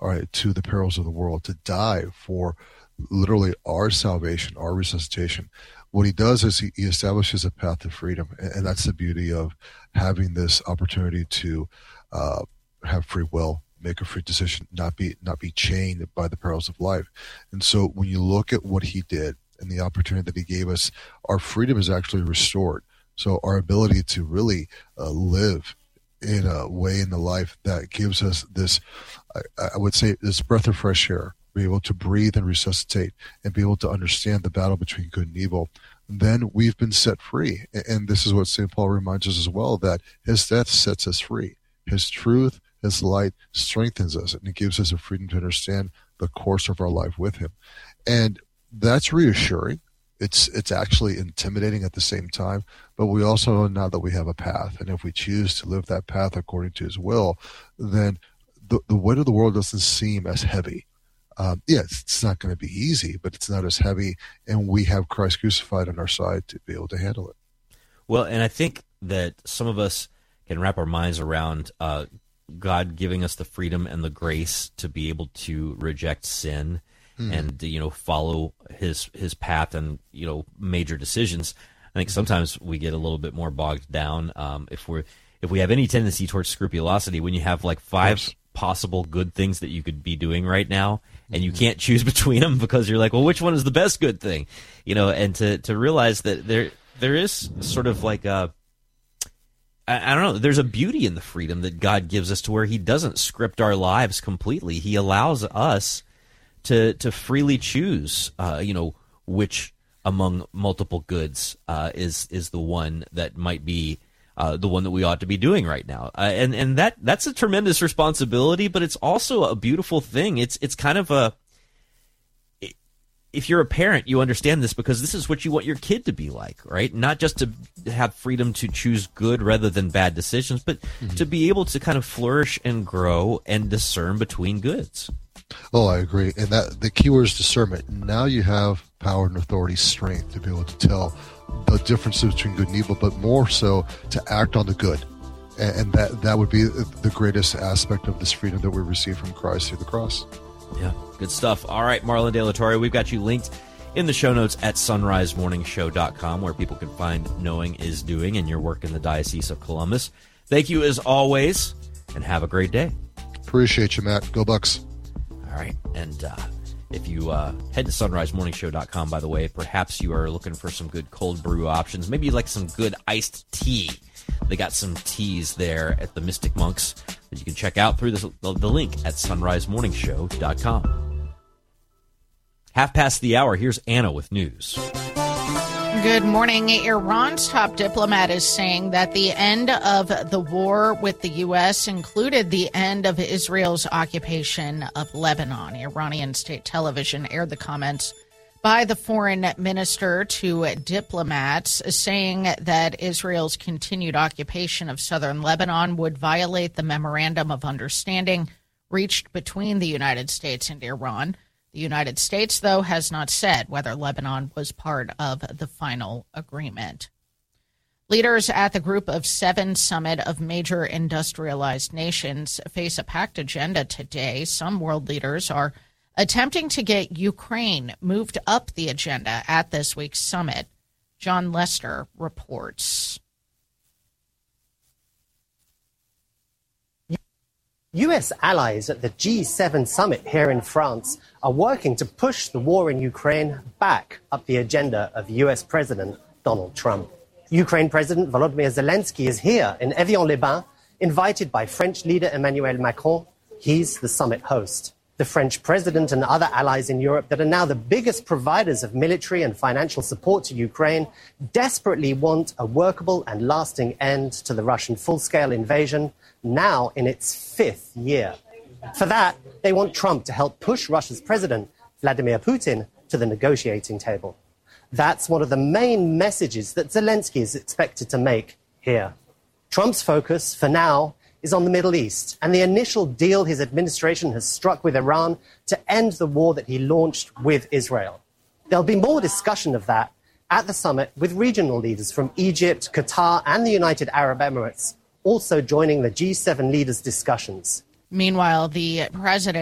all right, to the perils of the world, to die for literally our salvation, our resuscitation. What he does is he establishes a path to freedom, and that's the beauty of having this opportunity to have free will, make a free decision, not be chained by the perils of life. And so when you look at what he did and the opportunity that he gave us, our freedom is actually restored. So our ability to really live in a way in the life that gives us this, I would say, this breath of fresh air, be able to breathe and resuscitate and be able to understand the battle between good and evil, then we've been set free. And this is what St. Paul reminds us as well, that his death sets us free. His truth, his light strengthens us, and it gives us a freedom to understand the course of our life with him. And that's reassuring. It's actually intimidating at the same time, but we also know now that we have a path, and if we choose to live that path according to his will, then the weight of the world doesn't seem as heavy. It's not going to be easy, but it's not as heavy, and we have Christ crucified on our side to be able to handle it. Well, and I think that some of us can wrap our minds around God giving us the freedom and the grace to be able to reject sin and follow his path and major decisions. I think sometimes we get a little bit more bogged down if we have any tendency towards scrupulosity. When you have like 5 possible good things that you could be doing right now, and you can't choose between them because you're like, well, which one is the best good thing? And to realize that there is sort of like a, I don't know, there's a beauty in the freedom that God gives us to where he doesn't script our lives completely. He allows us to freely choose, which among multiple goods is the one that might be the one that we ought to be doing right now. And that's a tremendous responsibility, but it's also a beautiful thing. It's kind of if you're a parent, you understand this because this is what you want your kid to be like, right? Not just to have freedom to choose good rather than bad decisions, but to be able to kind of flourish and grow and discern between goods. Oh, I agree. And that the key word is discernment. Now you have power and authority, strength to be able to tell the differences between good and evil, but more so to act on the good. And that would be the greatest aspect of this freedom that we receive from Christ through the cross. Yeah, good stuff. All right, Marlon De La Torre, we've got you linked in the show notes at sunrisemorningshow.com, where people can find Knowing is Doing and your work in the Diocese of Columbus. Thank you as always, and have a great day. Appreciate you, Matt. Go Bucks. All right, and if you head to sunrisemorningshow.com, by the way, perhaps you are looking for some good cold brew options. Maybe you like some good iced tea. They got some teas there at the Mystic Monks that you can check out through the link at sunrisemorningshow.com. 5:30, here's Anna with news. Good morning. Iran's top diplomat is saying that the end of the war with the U.S. included the end of Israel's occupation of Lebanon. Iranian state television aired the comments by the foreign minister to diplomats, saying that Israel's continued occupation of southern Lebanon would violate the memorandum of understanding reached between the United States and Iran. The United States, though, has not said whether Lebanon was part of the final agreement. Leaders at the Group of Seven summit of major industrialized nations face a packed agenda today. Some world leaders are attempting to get Ukraine moved up the agenda at this week's summit. John Lester reports. U.S. allies at the G7 summit here in France are working to push the war in Ukraine back up the agenda of U.S. President Donald Trump. Ukraine President Volodymyr Zelensky is here in Evian-les-Bains, invited by French leader Emmanuel Macron. He's the summit host. The French president and other allies in Europe that are now the biggest providers of military and financial support to Ukraine desperately want a workable and lasting end to the Russian full-scale invasion, now in its 5th year. For that, they want Trump to help push Russia's president, Vladimir Putin, to the negotiating table. That's one of the main messages that Zelensky is expected to make here. Trump's focus, for now, is on the Middle East and the initial deal his administration has struck with Iran to end the war that he launched with Israel. There'll be more discussion of that at the summit, with regional leaders from Egypt, Qatar, and the United Arab Emirates also joining the G7 leaders' discussions. Meanwhile, the president